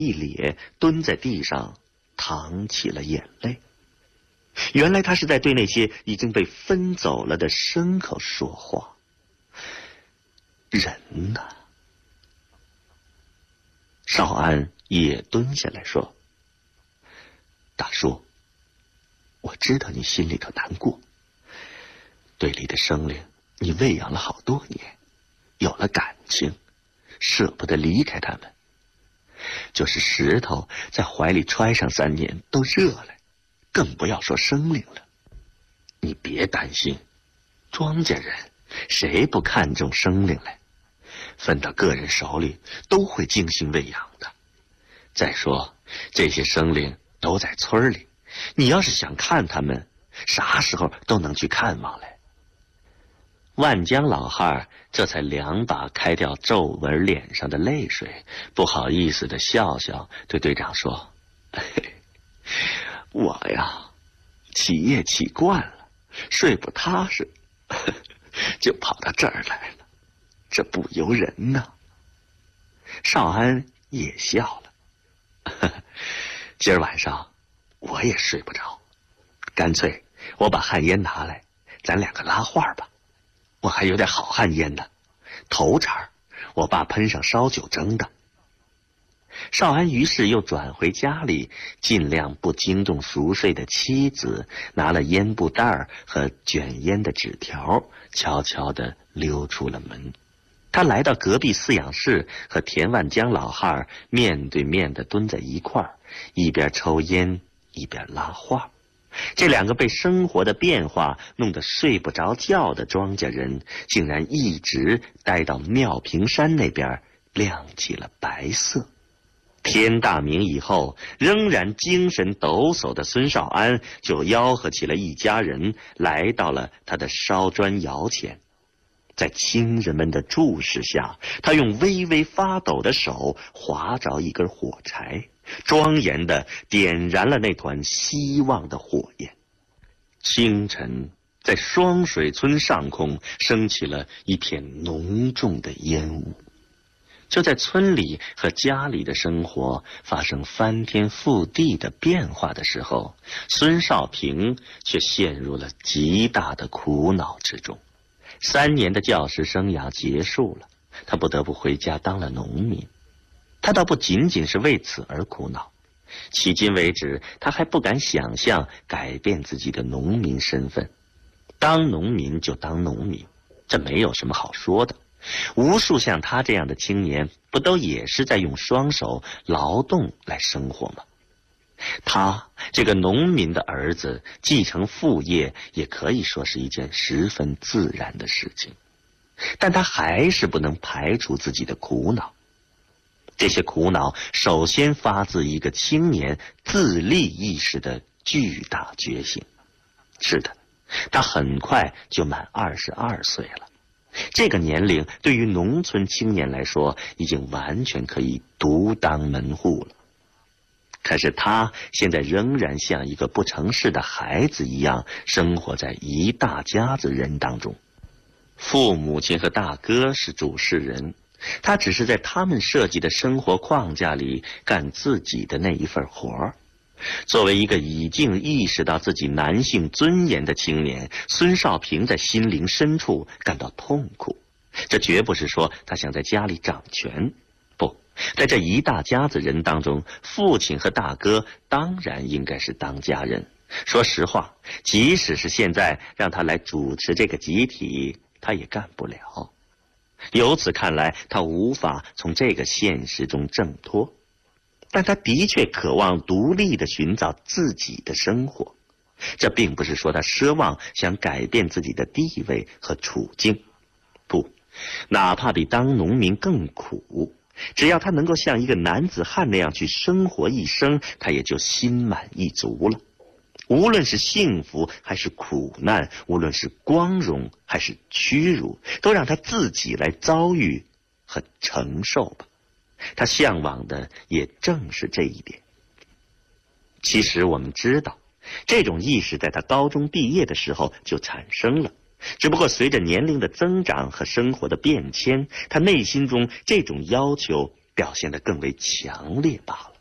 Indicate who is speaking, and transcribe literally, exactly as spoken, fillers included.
Speaker 1: 一咧蹲在地上，淌起了眼泪。原来他是在对那些已经被分走了的牲口说话。人呢？少安也蹲下来说：“大叔，我知道你心里头难过。队里的生灵，你喂养了好多年，有了感情，舍不得离开他们。就是石头在怀里揣上三年都热了，更不要说生灵了。你别担心，庄稼人谁不看重生灵来？分到个人手里都会精心喂养的。再说这些生灵都在村里，你要是想看他们，啥时候都能去看望来。”万江老汉这才两把开掉皱纹脸上的泪水，不好意思的笑笑，对队长说：“嘿，我呀，起夜起惯了，睡不踏实，就跑到这儿来了，这不由人呐。”少安也笑了：“今儿晚上我也睡不着，干脆我把旱烟拿来，咱两个拉话吧。我还有点好旱烟呢，头茬我爸喷上烧酒蒸的。”少安于是又转回家里，尽量不惊动熟睡的妻子，拿了烟布袋和卷烟的纸条，悄悄地溜出了门。他来到隔壁饲养室，和田万江老汉面对面地蹲在一块儿，一边抽烟一边拉话。这两个被生活的变化弄得睡不着觉的庄稼人，竟然一直待到妙平山那边亮起了白色。天大明以后，仍然精神抖擞的孙少安就吆喝起了一家人，来到了他的烧砖窑前。在亲人们的注视下，他用微微发抖的手划着一根火柴，庄严地点燃了那团希望的火焰。清晨，在双水村上空升起了一片浓重的烟雾。就在村里和家里的生活发生翻天覆地的变化的时候，孙少平却陷入了极大的苦恼之中。三年的教师生涯结束了，他不得不回家当了农民。他倒不仅仅是为此而苦恼，迄今为止他还不敢想象改变自己的农民身份。当农民就当农民，这没有什么好说的。无数像他这样的青年，不都也是在用双手劳动来生活吗？他这个农民的儿子继承父业，也可以说是一件十分自然的事情。但他还是不能排除自己的苦恼。这些苦恼首先发自一个青年自立意识的巨大觉醒。是的，他很快就满二十二岁了。这个年龄对于农村青年来说，已经完全可以独当门户了。可是他现在仍然像一个不成事的孩子一样，生活在一大家子人当中。父母亲和大哥是主事人，他只是在他们设计的生活框架里干自己的那一份活儿。作为一个已经意识到自己男性尊严的青年，孙少平在心灵深处感到痛苦。这绝不是说他想在家里掌权，不，在这一大家子人当中，父亲和大哥当然应该是当家人。说实话，即使是现在让他来主持这个集体，他也干不了。由此看来，他无法从这个现实中挣脱。但他的确渴望独立地寻找自己的生活，这并不是说他奢望想改变自己的地位和处境，不，哪怕比当农民更苦，只要他能够像一个男子汉那样去生活一生，他也就心满意足了。无论是幸福还是苦难，无论是光荣还是屈辱，都让他自己来遭遇和承受吧。他向往的也正是这一点。其实我们知道，这种意识在他高中毕业的时候就产生了，只不过随着年龄的增长和生活的变迁，他内心中这种要求表现得更为强烈罢了。